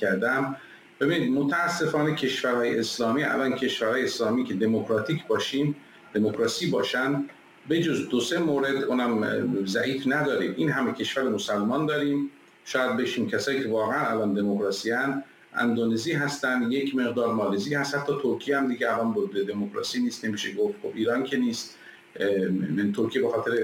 میکردم، ببینید متاسفانه کشورهای اسلامی الان کشورهای اسلامی که دموکراسی باشن به جز 2-3 مورد اونم ضعیف نداریم. این همه کشور مسلمان داریم، شاید بشیم کسایی که واقعا الان دموکراسی هستن اندونزی هستن، یک مقدار مالزی هست، حتی ترکیه هم دیگه الان بود دموکراسی نیست، نمیشه گفت. خب ایران که نیست، من ترکیه به خاطر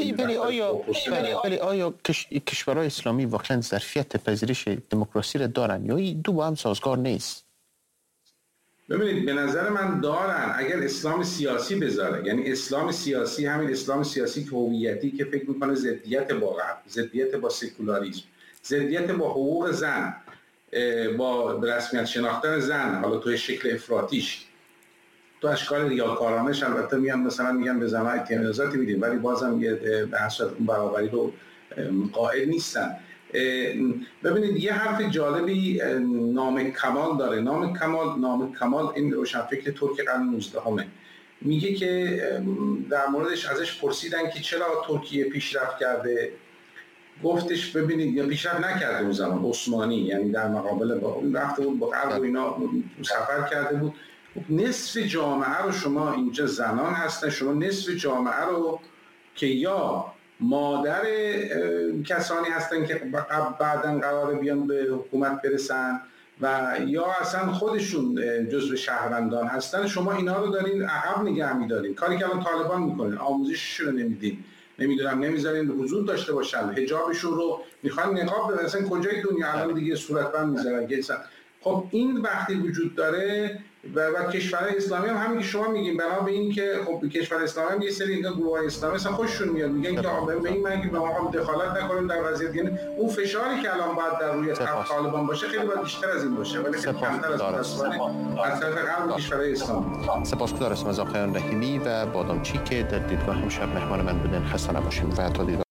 ولی آیا کشورهای اسلامی واقعا ظرفیت پذیرش دموکراسی را دارن یا این دو با هم سازگار نیست؟ ببینید به نظر من دارن، اگر اسلام سیاسی بذاره، یعنی اسلام سیاسی همین اسلام سیاسی که هویتی که فکر میکنه ضدیت با غرب، ضدیت با سکولاریسم، ضدیت با حقوق زن، با رسمیت شناختن زن، حالا توی شکل افراطیش، تو اشکال ریاکارانش البته میگن به زن‌ها امتیازاتی میدیم، ولی بازم یه بحث برابری رو قائل نیستن. ببینید یه حرف جالبی نام کمال داره. نام کمال این روشنفکر ترک قرن 19 میگه که در موردش ازش پرسیدن که چرا ترکیه پیشرفت کرده، گفتش ببینید یا پیشرفت نکرده اون زمان عثمانی، یعنی در مقابل با اون رفته بود با غرب و اینا سفر کرده بود. نصف جامعه رو شما اینجا زنان هستن، شما نصف جامعه رو که یا مادر کسانی هستن که بعداً قراره بیان به حکومت برسن و یا اصلا خودشون جزو شهروندان هستن، شما اینا رو دارین عقب نگه می‌دارین. کاری که الان طالبان میکنن، آموزششون رو نمیدین، نمیذارین حضور داشته باشن، حجابشون رو میخوان نقاب بدن، اصلا کجای دنیا الان دیگه صورتبند میذارن. خب این وقتی وجود داره و کشورهای اسلامی هم همین که شما میگین، بنا به این که خب کشور اسلامی هم یه سری اینجا گروه‌های اسلامی اصلا خوششون میاد، میگن که به این معنی که ما دخالت نکنیم در وضعیت، یعنی اون فشاری که الان باید در روی طالبان باشه خیلی باید بیشتر از این باشه، ولی خیلی کمتر از از طرف غرب کشورهای اسلامی. سپاسگزارم از آقایان رحیمی و بادامچی که در دیدگاه امشب مهمان من بودن. خسته نباشید و تا دیدار.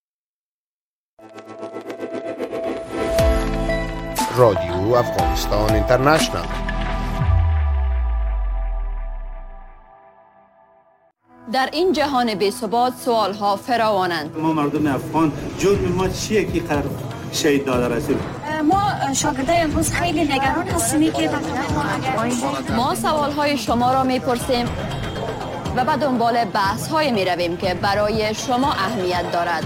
رادیو افغانستان اینترنشنال. در این جهان بی‌ثبات سوال‌ها فراوانند. ما مردم افغان جرم ما چیه که قرار شهید داده رسول؟ ما شاگردای امروز خیلی نگران هستیم که ما سوال‌های شما را می‌پرسیم و به دنبال بحث‌های می‌رویم که برای شما اهمیت دارد.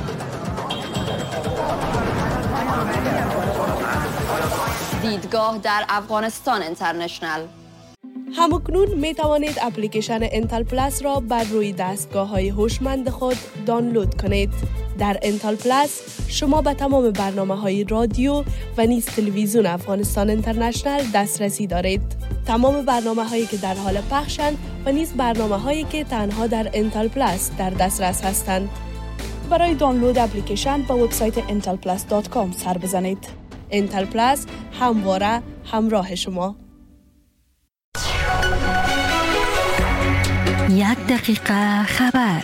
دیدگاه در افغانستان اینترنشنال. همکنون می توانید اپلیکیشن انتل پلاس را بر روی دستگاه‌های هوشمند خود دانلود کنید. در انتل پلاس شما به تمام برنامه‌های رادیو و نیز تلویزیون افغانستان اینترنشنال دسترسی دارید. تمام برنامه‌هایی که در حال پخشند و نیز برنامه‌هایی که تنها در انتل پلاس در دسترس هستند. برای دانلود اپلیکیشن به وبسایت intelplus.com سر بزنید. انتل پلاس همواره همراه شما. 1 دقیقه خبر.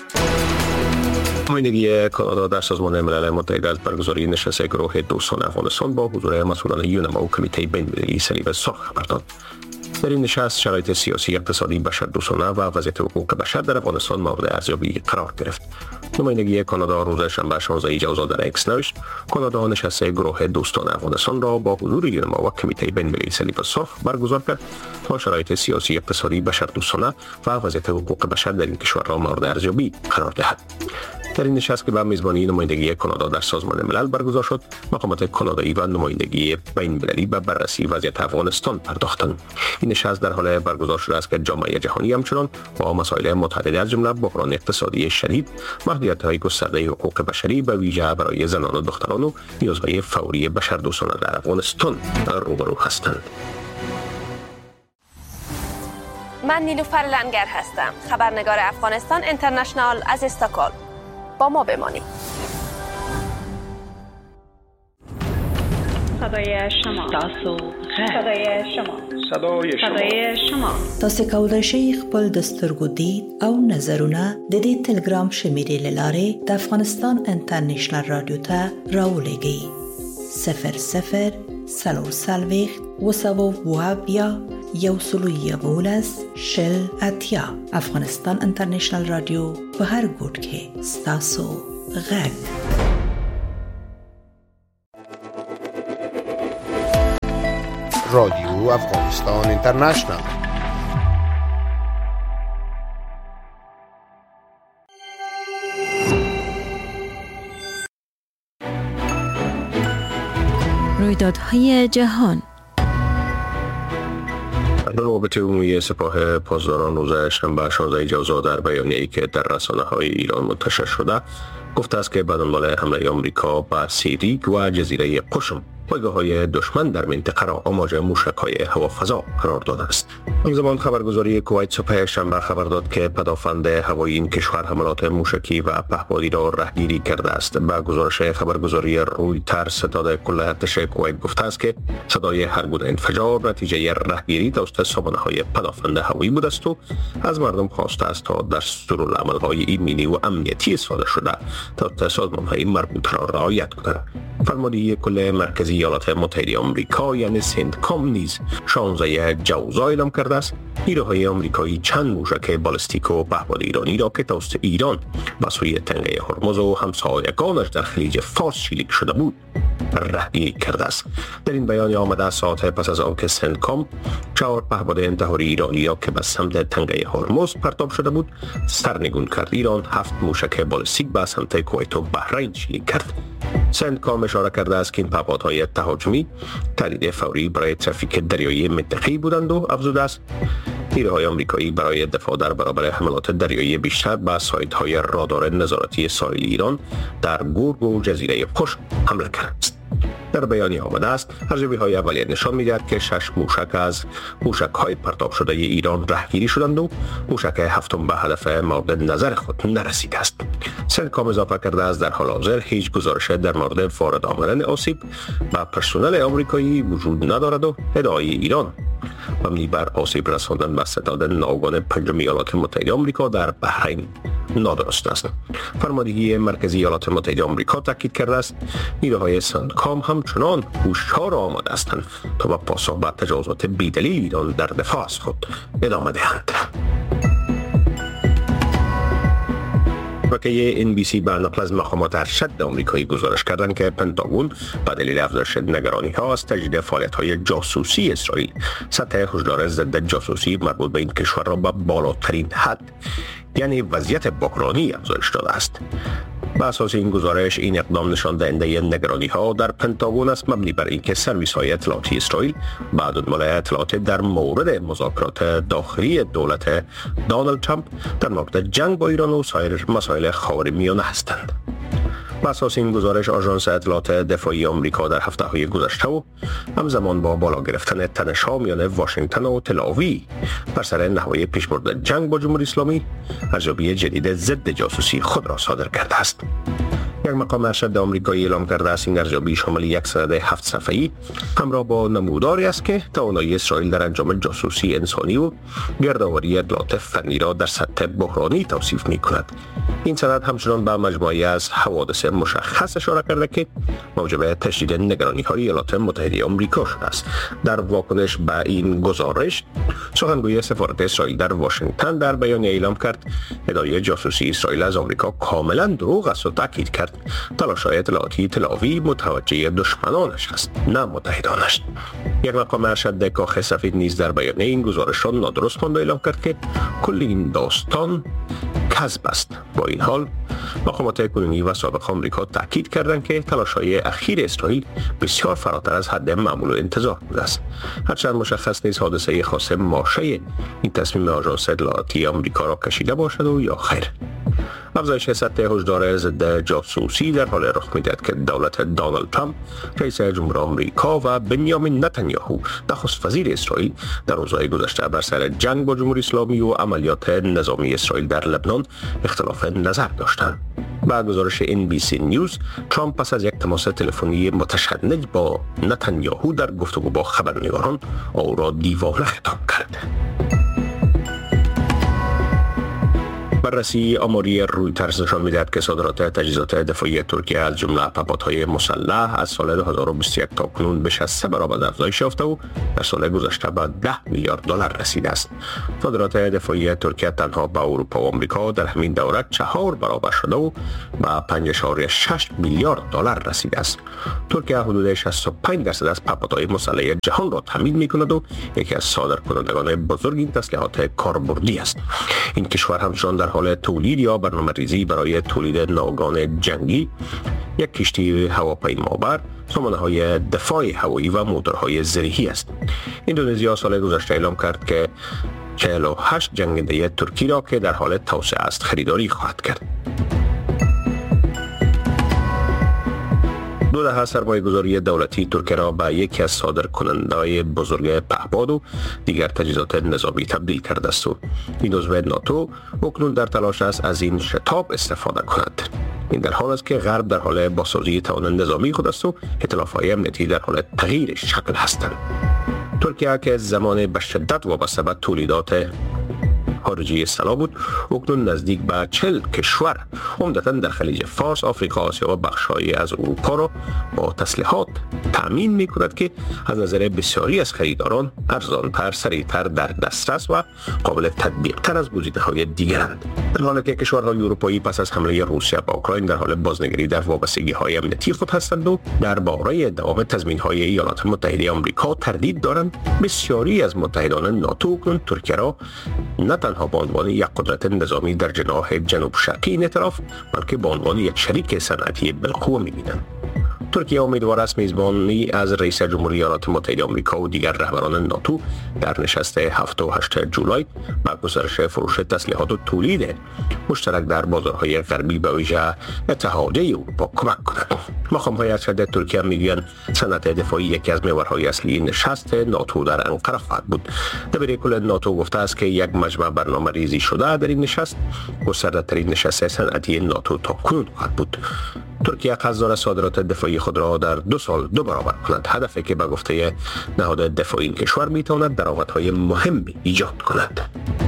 نمایندگی کانادا در سازمان ملل متحد از برگزاری نشست گروه دوستان افغانستان با حضور مسئولان یونما و کمیته بین‌المللی صلیب سرخ خبر داد. در این نشست شرایط سیاسی، اقتصادی، بشردوستانه و وضعیت حقوق بشر در افغانستان مورد ارزیابی قرار گرفت. نمایندگی کانادا روز شنبه 16 جوزا در اکس نوشت کانادا نشست گروه دوستان افغانستان را با حضور یونما و کمیته بین‌المللی صلیب سرخ برگزار کرد تا شرایط سیاسی، اقتصادی، بشردوستانه و وضعیت حقوق بشر در این کشور را مورد ارزیابی قرار دهد. در این نشست که به میزبانی نمایندگی کانادا در سازمان ملل برگزار شد، مقامات کانادایی و نمایندگی بین‌المللی به بررسی وضعیت افغانستان پرداختند. این نشست در حال برگزار شده است که جامعه جهانی همچنان با مسائل متعدد از جمله بحران اقتصادی شدید، محدودیت‌های گسترده حقوق بشری به ویژه برای زنان و دختران و نیازهای فوری بشردوستانه در افغانستان روبرو هستند. من نیلوفر لنگر هستم، خبرنگار افغانستان اینترنشنال از استکهلم. با ما بمانید. صدای شما، صدای شما، صدای شما. تاسو کولای شئ خپل د سترګو دید او نظرونه د دې ټلګرام شمیرې له لارې د افغانستان انټرنیشنل رادیو ته راولېږئ. 00 صلوات وسوابیا یوسلویابولس شل اتیا. افغانستان انټرنیشنل رادیو په هر ګوټ کې ستاسو غږ. رادیو افغانستان اینترنشنال. رویدادهای جهان. رابطه عمومی سپاه پاسداران روز شنبه 16 جوزا در بیانیه‌ای که در رسانه‌های ایران منتشر شده گفته است که به دنبال حمله آمریکا به سیریک و جزیره قشم پایگاه‌های دشمن در منطقه را آماج موشک‌های هوافضا قرار داده است. همزمان خبرگزاری کویت صبح شنبه خبر داد که پدافند هوایی این کشور حملات موشکی و پهپادی را رهگیری کرده است. به گزارش خبرگزاری رویترز ستاد کل ارتش کویت گفته است که صدای هر گونه انفجار نتیجه رهگیری توسط سامانه‌های پدافند هوایی بوده است و از مردم خواسته است تا دستورالعمل‌های ایمنی و امنیتی استفاده شده تا سازمان‌های مربوط را رعایت کنند. فرمانده کل مرکزی ایالات متحده آمریکا یعنی سنتکام نیز 16 جوزا اعلام کرده است نیروهای آمریکایی چند موشک بالستیک و پهپاد ایرانی را که توسط ایران به سوی تنگه هرمز و همسایگانش در خلیج فارس شلیک شده بود رهگیری کرده است. در این بیانیه آمده ساعت پس از آنکه سنتکام 4 پهپاد انتحاری ایرانی را که به سمت تنگه هرمز پرتاب شده بود سرنگون کرد. ایران 7 موشک بالستیک به سمت کویت و بحرین شلیک کرد. سنتکام اشاره کرده است که این پهپادهای تهاجمی تهدید فوری برای ترافیک دریایی منطقه‌ای بودند و افزوده است نیروهای آمریکایی برای دفاع در برابر حملات دریایی بیشتر به سایت‌های رادار نظارتی ساحلی ایران در گورگ و جزیره قشم حمله کرده است. در بیانیه آمده است ارزیابی‌های اولیه نشان می‌دهد که 6 موشک از موشک‌های پرتاب شده ایران رهگیری شدند و موشک هفتم به هدف مورد نظر خود نرسیده است. سنتکام اضافه کرده است در حال حاضر هیچ گزارش در مورد وارد آمدن آسیب به پرسنل آمریکایی وجود ندارد و ادعای ایران مبنی بر آسیب رساندن به ستاد ناوگان پنجم ایالات متحده آمریکا در بحرین نادرست است. فرماندهی مرکزی ایالات متحده آمریکا تاکید کرده است نیروهای سنتکام همچنان هوشیار آماده هستند تا به پاسخ به تجاوزات بی‌دلیل ایران در دفاع از خود ادامه دهند. شبکه NBC به نقل از مقامات ارشد آمریکایی گزارش کردند که پنتاگون به دلیل افزایش نگرانی‌ها از تجدید فعالیت‌های جاسوسی اسرائیل سطح هشدار ضد جاسوسی مربوط به این کشور را به بالاترین حد یعنی وضعیت بحرانی افزایش داده است. به اساس این گزارش این اقدام نشان دهنده نگرانی‌ها در پنتاگون است مبنی بر اینکه سرویس‌های اطلاعاتی اسرائیل بعد از مطالعه اطلاعات در مورد مذاکرات داخلی دولت دونالد ترامپ در مورد جنگ با ایران و سایر مسائل خاورمیانه هستند. بر اساس این گزارش آژانس اطلاعات دفاعی آمریکا در هفته‌های گذشته و همزمان با بالا گرفتن تنش‌ها میان واشنگتن و تل‌آویو بر سر نحوه پیشبرد جنگ با جمهوری اسلامی ارزیابی جدید ضد جاسوسی خود را صادر کرده است. یک مقام ارشد آمریکایی اعلام کرده است این ارزیابی شامل یک سند 7 صفحه‌ای همراه با نموداری است که توانایی اسرائیل در انجام جاسوسی انسانی و گردآوری اطلاعات فنی را در سطح بحرانی توصیف می‌کند. این سند همچنان به مجموعه‌ای از حوادث مشخص اشاره کرده که موجب تشدید نگرانی‌های ایالات متحده آمریکا شده است. در واکنش به این گزارش سخنگوی سفارت اسرائیل در واشنگتن در بیانیه اعلام کرد ادعای جاسوسی اسرائیل از آمریکا کاملا دروغ است و تاکید کرد تلاش‌های اطلاعاتی تل‌آویو متوجه دشمنانش است نه متحدانش. یک مقام ارشد کاخ سفید نیز در بیانیه این گزارش را نادرست خواند و اعلام کرد که کل این داستان کذب است. با این حال مقامات کنونی و سابق آمریکا تاکید کردند که تلاش‌های اخیر اسرائیل بسیار فراتر از حد معمول و انتظار بوده است. هرچند مشخص نیست حادثه خاص ماشه این تصمیم آژانس اطلاعاتی آمریکا را کشیده باشد و یا خیر. افزایش سطح هشدار ضد جاسوسی در حال رخ می‌دهد که دولت دونالد ترامپ رئیس جمهور آمریکا و بنیامین نتانیاهو نخست وزیر اسرائیل در روزهای گذشته بر سر جنگ با جمهوری اسلامی و عملیات نظامی اسرائیل در لبنان اختلاف نظر داشتند. بعد گزارش NBC نیوز ترامپ پس از یک تماس تلفنی متشنج با نتانیاهو در گفتگو با خبرنگاران او را دیوانه خطاب کرد. بررسی آماری رویترز نشان می‌دهد که صادرات تجهیزات دفاعی ترکیه از جمله پهپادهای مسلح از سال 2021 تا کنون بیش از 3 برابر افزایش یافته و در سال گذشته به 10 میلیارد دلار رسیده است. صادرات دفاعی ترکیه تنها به اروپا و آمریکا در همین دوره 4 برابر شده و به 5.6 میلیارد دلار رسیده است. ترکیه حدود 65% از پهپادهای مسلح جهان را تامین می‌کند و یکی از صادرکنندگان بزرگ این تسلیحات کاربردی است. این کشور همچنان در حال تولید یا برنامه‌ریزی برای تولید ناوگان جنگی، یک کشتی هواپیمابر، سامانه‌های دفاع هوایی و موتورهای زرهی است. اندونزیا سال گذشته اعلام کرد که 48 جنگنده ترکی را که در حال توسعه است خریداری خواهد کرد. 2 دهه سرمایه‌گذاری دولتی ترکیه را به یکی از صادرکننده‌های بزرگ پهپاد و دیگر تجهیزات نظامی تبدیل کرده است و این عضو ناتو اکنون در تلاش است از این شتاب استفاده کند. این در حال است که غرب در حال بازسازی توان نظامی خود است و ائتلاف‌های امنیتی در حال تغییر شکل هستند. ترکیه که زمان به شدت وابسته به تولیدات خارجی سلاح بود، اکنون نزدیک به 40 کشور عمدتاً در خلیج فارس، آفریقا، آسیا و بخش‌هایی از اروپا را با تسلیحات تأمین می‌کند که از نظر بسیاری از خریداران ارزان‌تر، سریع‌تر در دسترس و قابل تطبیق‌تر از گزینه‌های دیگرند. در حالی که کشورهای اروپایی پس از حمله روسیه به اوکراین در حال بازنگری در وابستگی‌های امنیتی خود هستند و درباره دوام تضمین‌های ایالات متحده آمریکا تردید دارند، بسیاری از متحدان ناتو اکنون ترکیه را نه تنها به عنوان یک قدرت نظامی در جناح جنوب شرقی این اطراف، بلکه به عنوان یک شریک صنعتی بالقوه می‌بینند. ترکیه امیدوار است میزبانی از رئیس جمهوری ایالات متحده آمریکا و دیگر رهبران ناتو در نشست 7 و 8 جولای با گسترش فروش تسلیحات و تولید مشترک در بازارهای غربی به ویژه اتحادیه اروپا کمک کند. مقام‌های ارشد ترکیه میگویند صنعت دفاعی یکی از محورهای اصلی نشست ناتو در انقره خواهد بود. دبیر کل ناتو گفته است که یک مجمع برنامه‌ریزی شده در این نشست گسترده‌ترین نشست صنعتی ناتو تا کنون خواهد بود. ترکیه قصد دارد صادرات دفاعی خود را در 2 سال 2 برابر کند، هدفی که به گفته نهاد دفاعی این کشور میتواند درآمدهای مهمی ایجاد کند.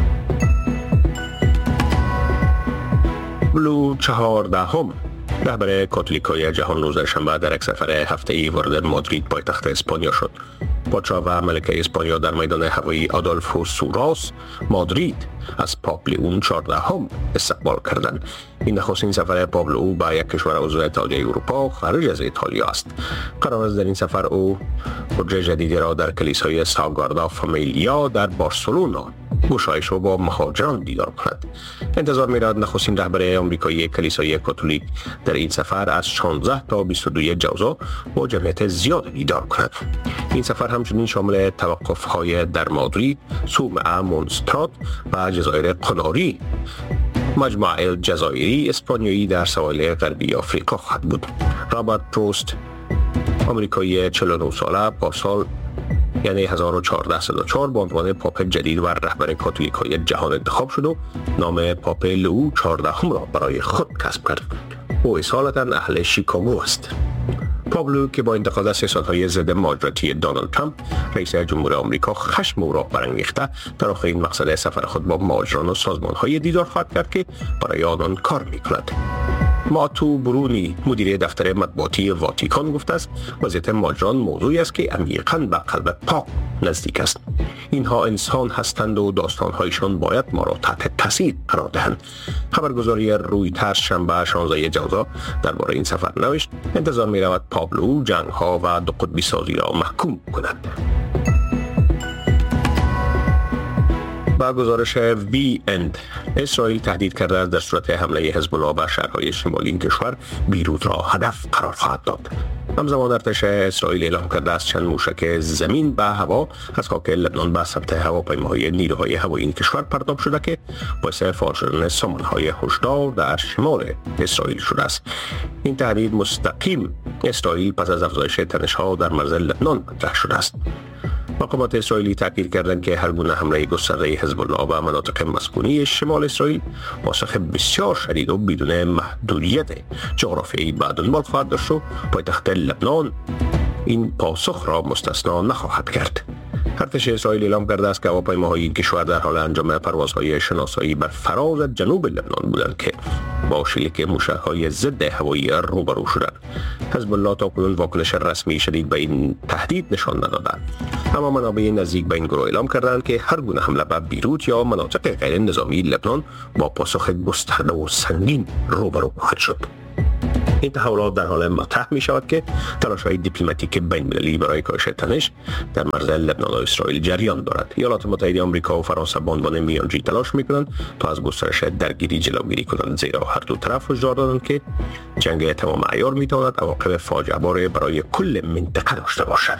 بلو 14 رهبر کاتولیکای جهان روز شنبه در یک سفر هفته‌ای وارد مادرید پایتخت اسپانیا شد. پادشاه و ملکه اسپانیا در میدان هوایی آدولفو سوراس مادرید از پاپ لیون 14 استقبال کردند. این نخستین سفر پاپ لیون به یک کشور عضو اتحادیه اروپا خارج از ایتالیا است. قرار است در این سفر او برج جدیدی را در کلیسای ساگردا فامیلیا در بارسلونا گشایش و با مهاجران دیدار کند. انتظار می‌رود نخستین رهبر آمریکایی کلیسای کاتولیک در این سفر از 16 تا 22 جوزا با جمعیت زیاد دیدار کند. این سفر همچنین شامل توقف‌های در مادرید، صومعه، مونسترات و جزایر قناری، مجمع الجزایری اسپانیایی در سواحل غربی آفریقا خواهد بود. رابرت پروست آمریکایی 49 ساله پارسال یعنی 1404 به عنوان پاپ جدید و رهبر کاتولیکای جهان انتخاب شد و نام پاپ لئو 14 را برای خود کسب کرد. او اصالتاً اهل شیکاگو است. پابلو که با انتقاد سیاست‌های ضد مهاجرتی دونالد ترامپ رئیس جمهور آمریکا خشم او را برانگیخته در آخرین مقصد سفر خود با مهاجران و سازمان‌های دیدار خواهد کرد که برای آنان کار می‌کند. ماتو برونی مدیر دفتر مطبوعاتی واتیکان گفته است وضعیت مهاجران موضوعی است که عمیقاً به قلب پاپ نزدیک است. اینها انسان هستند و داستان‌هایشان باید ما را تحت تاثیر قرار دهند. خبرگزاری رویترز شنبه 16 جوزا درباره این سفر نوشت انتظار می‌رود پابلو جنگ‌ها و دو قطبی سازی را محکوم کند. با گزارش وی اند اسرائیل تهدید کرده است در صورت حمله حزب الله به شهرهای شمالی این کشور بیروت را هدف قرار خواهد داد. همزمان ارتش اسرائیل اعلام کرده است چند موشک زمین به هوا از خاک لبنان به سمت هواپیماهای نیروهای هوایی این کشور پرتاب شده که باعث فعال شدن سامانهای هشدار در شمال اسرائیل شده است. این تهدید مستقیم اسرائیل پس از افزایش تنش‌ها در مرز لبنان مطرح شده است. مقامات اسرائیلی تاکید کردند که هر گونه حمله گسترده حزب الله به مناطق مسکونی شمال اسرائیل پاسخ بسیار شدید و بدون محدودیت جغرافیایی به دنبال خواهد داشت و پایتخت لبنان این پاسخ را مستثنا نخواهد کرد. ارتش اسرائیل اعلام کرده است که هواپیماهای این کشور در حال انجام پروازهای شناسایی بر فراز جنوب لبنان بودند که با شلیک موشک‌های ضد هوایی روبرو شدند. حزب الله تاکنون واکنش رسمی شدید به این تهدید نشان ندادند، اما منابع نزدیک به این گروه اعلام کردند که هر گونه حمله به بیروت یا مناطق غیر نظامی لبنان با پاسخ گسترده و سنگین روبرو خواهد شد. این تحولات در حال مطرح می شود که تلاش‌های دیپلماتیک بین‌المللی برای کاهش تنش در مرز لبنان و اسرائیل جریان دارد. ایالات متحده آمریکا و فرانسه به عنوان میانجی تلاش می‌کنند تا از گسترش درگیری جلوگیری کنند، زیرا هر دو طرف هشدار دادند که جنگ تمام عیار می‌تواند عواقب فاجعه‌بار برای کل منطقه داشته باشد.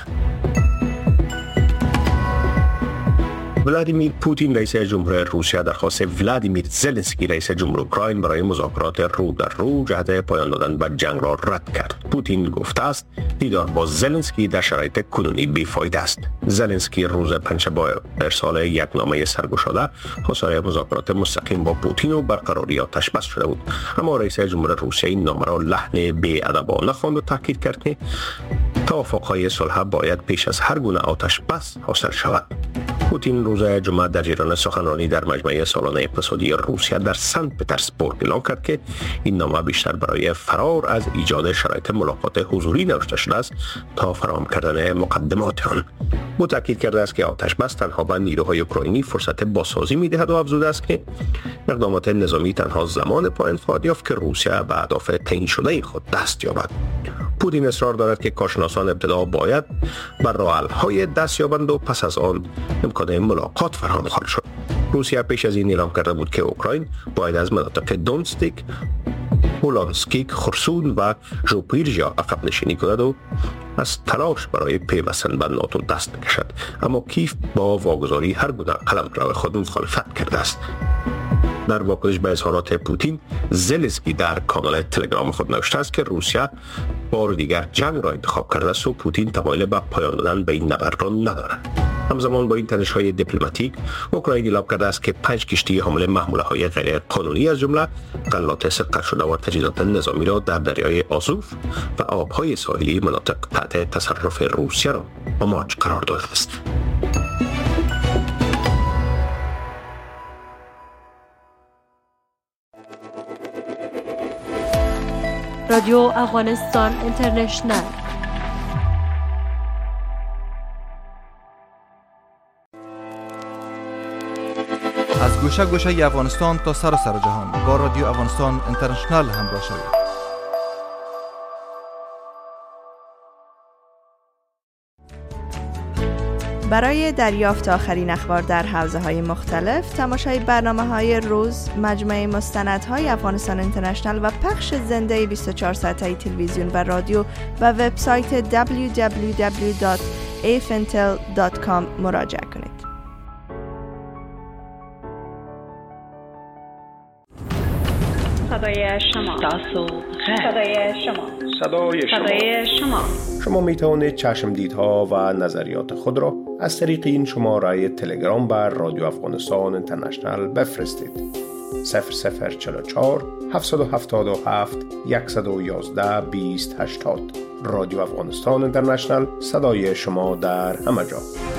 ولادیمیر پوتین رئیس جمهور روسیه درخواست ولادیمیر زلنسکی رئیس جمهور اوکراین برای مذاکرات رو در رو جهت پایان دادن به جنگ را رد کرد. پوتین گفته است دیدار با زلنسکی در شرایط کنونی بیفایده است. زلنسکی روز پنجشنبه با ارسال یک نامه سرگشاده خواستار مذاکرات مستقیم با پوتین و برقراری آتش بس شده بود، اما رئیس جمهور روسیه این نامه را لحن بی‌ادبانه خواند و تاکید کرد که توافق‌های صلح باید پیش از هر گونه آتش بس حاصل شود. پوتین روز جمعه در جریان سخنرانی در مجمع سالانه اقتصادی روسیه در سنت پترزبورگ اعلام کرد که این نامه بیشتر برای فرار از ایجاد شرایط ملاقات حضوری نوشته شده است تا فراهم کردن مقدمات آن. او تاکید کرده است که آتش بس تنها به نیروهای اوکراینی فرصت بازسازی می‌دهد و افزوده است که اقدامات نظامی تنها زمان پایان خواهد یافت که روسیه به اهداف تعیین شده خود دست یابد. پوتین اصرار دارد که کارشناسان ابتدا باید بر راه‌حل‌های دست یابند و پس از آن امکان ملاقات فراهم خواهد شد. روسیه پیش از این اعلام کرده بود که اوکراین باید از مناطق دونستیک، هولانسکیک، خرسون و ژوپیرژیا عقب نشینی کند و از تلاش برای پیوستن به ناتو دست بکشد، اما کیف با واگذاری هر گونه قلمرو خود مخالفت کرده است. در واکنش به اظهارات پوتین، زلنسکی در کانال تلگرام خود نوشته است که روسیه بار دیگر جنگ را انتخاب کرده است و پوتین تمایل به پایان دادن به این نبرد را ندارد. همزمان با این تنش‌های دیپلماتیک، اوکراین اعلام کرده است که 5 کشتی حامل محموله‌های غیر قانونی از جمله غلات سرقت شده و تجهیزات نظامی را در دریای آزوف و آب‌های ساحلی مناطق تحت تصرف روسیه را مماج قرار داده است. رادیو افغانستان اینترنشنل. از گوشه گوشه افغانستان تا سراسر جهان با رادیو افغانستان اینترنشنل همراه شوید. برای دریافت آخرین اخبار در حوزه‌های مختلف، تماشای برنامه‌های روز، مجموعه مستندهای افغانستان اینترنشنل و پخش زنده 24 ساعته تلویزیون و رادیو و وبسایت www.afintel.com مراجعه کنید. صدای شما. صدای شما. صدای شما. شما می توانید چشمدیدها و نظریات خود را از طریق این شماره تلگرام بر رادیو افغانستان اینترنشنل بفرستید. 0044 777 111 2080. رادیو افغانستان اینترنشنل، صدای شما در همه جا.